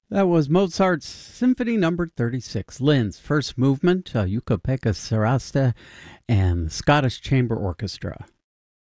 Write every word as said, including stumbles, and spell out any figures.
That was Mozart's Symphony Number thirty-six, Linz, first movement, uh, Yucca Pekka Sarasta, and the Scottish Chamber Orchestra.